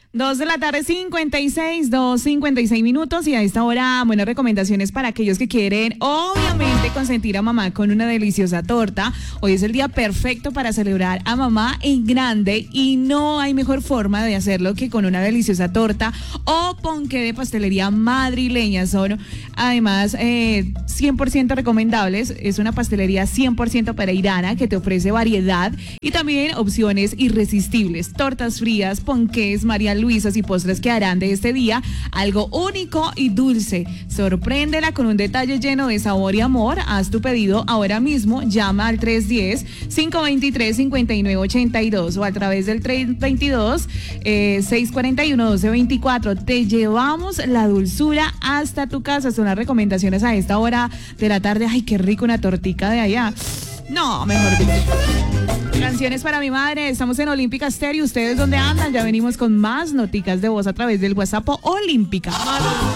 2 de la tarde, 56 minutos, y a esta hora buenas recomendaciones para aquellos que quieren obviamente consentir a mamá con una deliciosa torta. Hoy es el día perfecto para celebrar a mamá en grande y no hay mejor forma de hacerlo que con una deliciosa torta o ponqué de pastelería madrileña. Son además 100% recomendables. Es una pastelería 100% pereirana que te ofrece variedad y también opciones irresistibles. Tortas frías, ponqués, María Luisas y postres que harán de este día algo único y dulce. Sorpréndela con un detalle lleno de sabor y amor. Haz tu pedido ahora mismo. Llama al 310-523-5982 o a través del 322-641-1224. Te llevamos la dulzura hasta tu casa. Son las recomendaciones a esta hora de la tarde. Ay, qué rico una tortica de allá. No, mejor dicho. Canciones para mi madre. Estamos en Olímpica Stereo. ¿Ustedes dónde andan? Ya venimos con más noticas de voz a través del WhatsApp Olímpica.